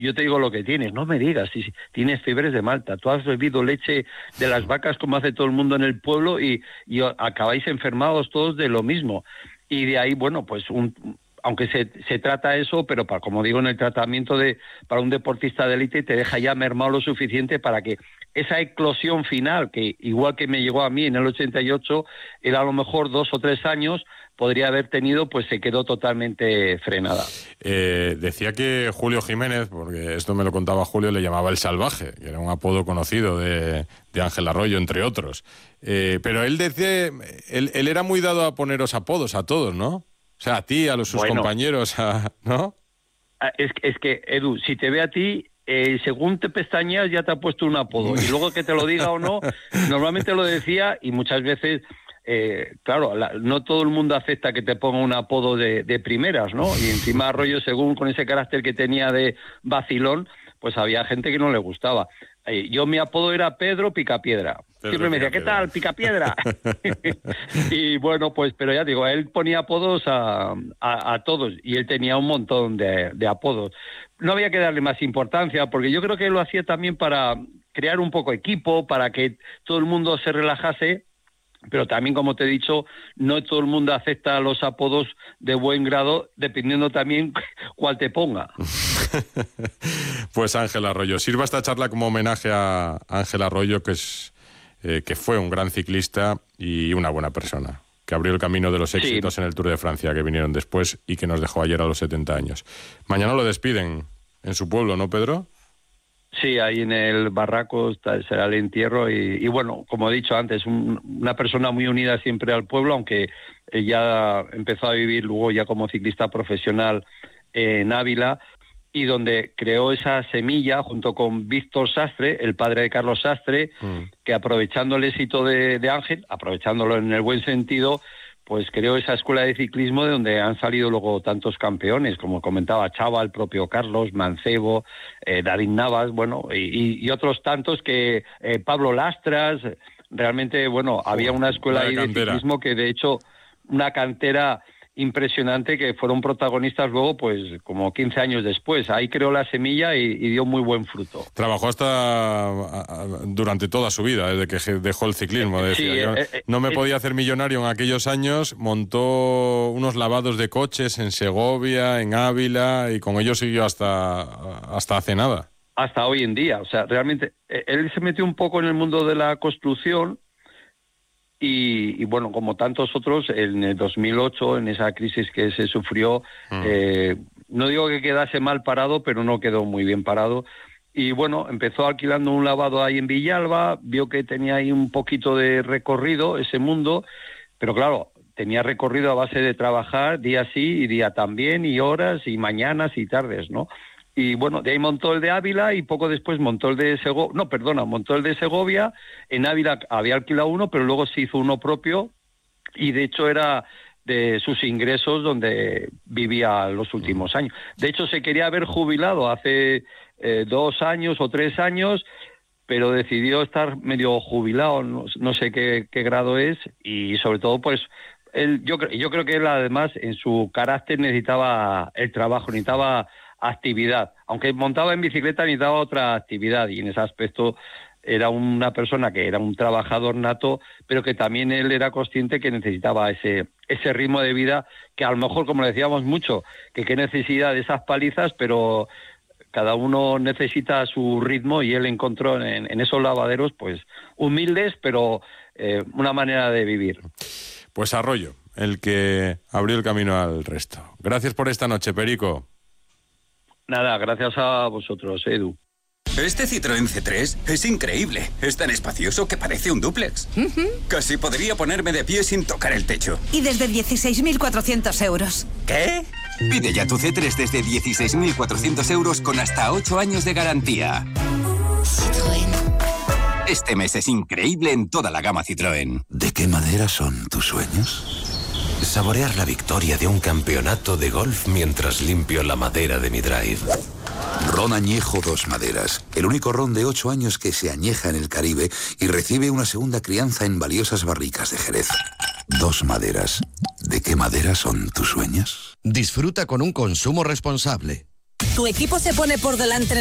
yo te digo lo que tienes. No me digas, si tienes fiebres de Malta, tú has bebido leche de las vacas como hace todo el mundo en el pueblo y acabáis enfermados todos de lo mismo. Y de ahí, bueno, pues aunque se trata eso, pero como digo, en el tratamiento para un deportista de élite te deja ya mermado lo suficiente para que esa eclosión final, que igual que me llegó a mí en el 88, era a lo mejor 2 o 3 años, podría haber tenido, pues se quedó totalmente frenada. Decía que Julio Jiménez, porque esto me lo contaba Julio, le llamaba el Salvaje, que era un apodo conocido de Ángel Arroyo, entre otros. Pero él decía, él era muy dado a poneros apodos a todos, ¿no? O sea, a ti, a sus compañeros, ¿no? Es que, Edu, si te ve a ti, según te pestañeas ya te ha puesto un apodo. Y luego que te lo diga o no, normalmente lo decía y muchas veces... claro, no todo el mundo acepta que te ponga un apodo de primeras, ¿no? Y encima Arroyo, según con ese carácter que tenía de vacilón, pues había gente que no le gustaba. Yo mi apodo era Pedro Picapiedra. Siempre me decía, ¿qué tal, Picapiedra? Y bueno, pues, pero ya digo, él ponía apodos a todos y él tenía un montón de apodos. No había que darle más importancia porque yo creo que lo hacía también para crear un poco equipo, para que todo el mundo se relajase. Pero también, como te he dicho, no todo el mundo acepta los apodos de buen grado, dependiendo también cuál te ponga. Pues Ángel Arroyo. Sirva esta charla como homenaje a Ángel Arroyo, que fue un gran ciclista y una buena persona, que abrió el camino de los éxitos en el Tour de Francia que vinieron después y que nos dejó ayer a los 70 años. Mañana lo despiden en su pueblo, ¿no, Pedro? Sí, ahí en el Barraco será el entierro y bueno, como he dicho antes, una persona muy unida siempre al pueblo, aunque ya empezó a vivir luego ya como ciclista profesional en Ávila, y donde creó esa semilla junto con Víctor Sastre, el padre de Carlos Sastre, que aprovechando el éxito de Ángel, aprovechándolo en el buen sentido, pues creó esa escuela de ciclismo de donde han salido luego tantos campeones, como comentaba Chava, el propio Carlos, Mancebo, David Navas, bueno, y otros tantos que Pablo Lastras, realmente, bueno, había una escuela ahí de ciclismo que de hecho, una cantera impresionante que fueron protagonistas luego, pues como 15 años después. Ahí creó la semilla y dio muy buen fruto. Trabajó hasta durante toda su vida, desde que dejó el ciclismo. Decía, no me podía hacer millonario en aquellos años, montó unos lavados de coches en Segovia, en Ávila, y con ellos siguió hasta hace nada. Hasta hoy en día. O sea, realmente, él se metió un poco en el mundo de la construcción. Y bueno, como tantos otros, en el 2008, en esa crisis que se sufrió, no digo que quedase mal parado, pero no quedó muy bien parado. Y bueno, empezó alquilando un lavado ahí en Villalba, vio que tenía ahí un poquito de recorrido ese mundo, pero claro, tenía recorrido a base de trabajar día sí y día también, y horas, y mañanas y tardes, ¿no? Y bueno, de ahí montó el de Ávila y poco después montó el de montó el de Segovia. En Ávila había alquilado uno, pero luego se hizo uno propio y de hecho era de sus ingresos donde vivía los últimos años. De hecho, se quería haber jubilado hace 2 años o 3 años, pero decidió estar medio jubilado, no sé qué grado es, y sobre todo pues yo creo que él además en su carácter necesitaba el trabajo, necesitaba actividad, aunque montaba en bicicleta necesitaba otra actividad, y en ese aspecto era una persona que era un trabajador nato, pero que también él era consciente que necesitaba ese ritmo de vida, que a lo mejor, como le decíamos mucho, que qué necesidad de esas palizas, pero cada uno necesita su ritmo, y él encontró en esos lavaderos, pues, humildes, pero una manera de vivir. Pues Arroyo, el que abrió el camino al resto. Gracias por esta noche, Perico. Nada, gracias a vosotros, Edu. Este Citroën C3 es increíble. Es tan espacioso que parece un dúplex. Casi podría ponerme de pie sin tocar el techo. Y desde 16.400 euros. ¿Qué? Pide ya tu C3 desde 16.400 euros con hasta 8 años de garantía. Citroën. Este mes es increíble en toda la gama Citroën. ¿De qué madera son tus sueños? Saborear la victoria de un campeonato de golf mientras limpio la madera de mi drive. Ron Añejo Dos Maderas, el único ron de 8 años que se añeja en el Caribe y recibe una segunda crianza en valiosas barricas de Jerez. Dos Maderas. ¿De qué madera son tus sueños? Disfruta con un consumo responsable. ¿Tu equipo se pone por delante